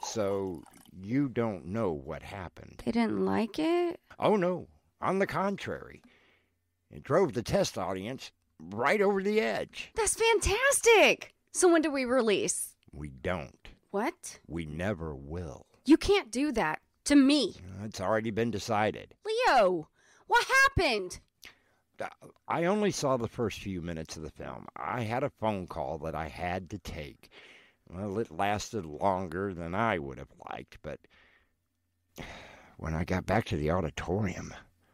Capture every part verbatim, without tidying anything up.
So you don't know what happened. They didn't like it? Oh, no. On the contrary. It drove the test audience right over the edge. That's fantastic! So when do we release? We don't. What? We never will. You can't do that to me. It's already been decided. Leo, what happened? I only saw the first few minutes of the film. I had a phone call that I had to take. Well, it lasted longer than I would have liked, but when I got back to the auditorium,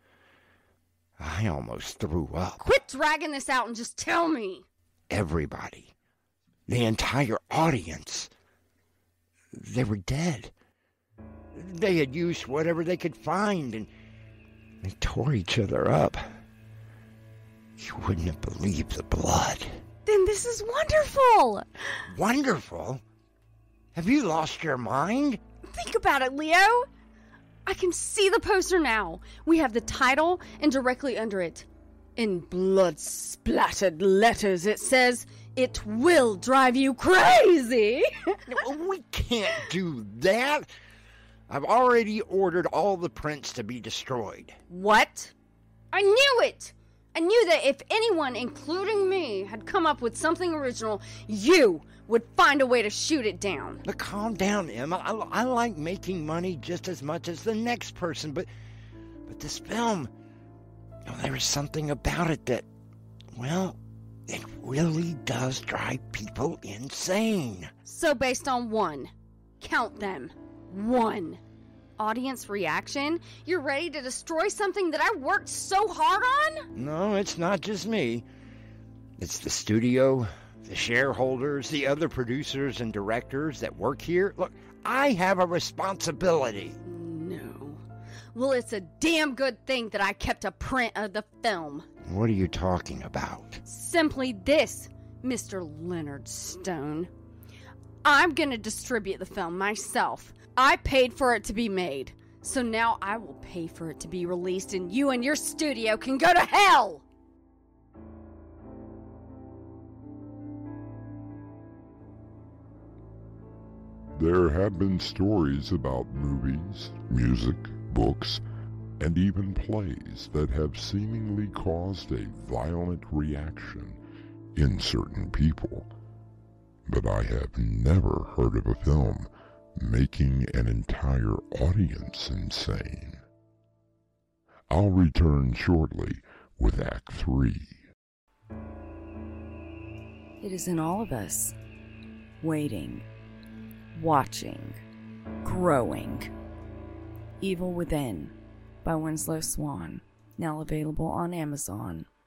I almost threw up. Quit dragging this out and just tell me. Everybody, the entire audience, they were dead. They had used whatever they could find, and they tore each other up. You wouldn't have believed the blood. Then this is wonderful. Wonderful? Have you lost your mind? Think about it, Leo. I can see the poster now. We have the title, and directly under it, in blood-splattered letters, it says, "It will drive you crazy." We can't do that. I've already ordered all the prints to be destroyed. What? I knew it! I knew that if anyone, including me, had come up with something original, you would find a way to shoot it down. Now, calm down, Emma. I, I like making money just as much as the next person, but but this film, you know, there is something about it that, well, it really does drive people insane. So based on one, count them, one, audience reaction, you're ready to destroy something that I worked so hard on? No, it's not just me. It's the studio, the shareholders, the other producers and directors that work here. Look, I have a responsibility. No. Well, it's a damn good thing that I kept a print of the film. What are you talking about? Simply this, Mister Leonard Stone. I'm gonna distribute the film myself. I paid for it to be made. So now I will pay for it to be released, and you and your studio can go to hell! There have been stories about movies, music, books, and even plays that have seemingly caused a violent reaction in certain people. But I have never heard of a film making an entire audience insane. I'll return shortly with Act three. It is in all of us, waiting, watching, growing. Evil Within by Winslow Swan, now available on Amazon.